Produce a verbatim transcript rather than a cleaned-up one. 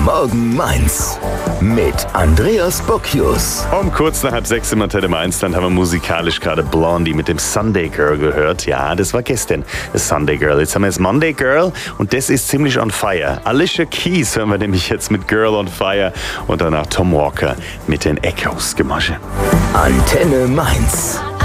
Morgen Mainz mit Andreas Bocchius. Um kurz nach halb sechs im Antenne Mainz, dann haben wir musikalisch gerade Blondie mit dem Sunday Girl gehört. Ja, das war gestern, das Sunday Girl. Jetzt haben wir das Monday Girl und das ist ziemlich on fire. Alicia Keys hören wir nämlich jetzt mit Girl on Fire und danach Tom Walker mit den Echoes Gemasche. Antenne Mainz.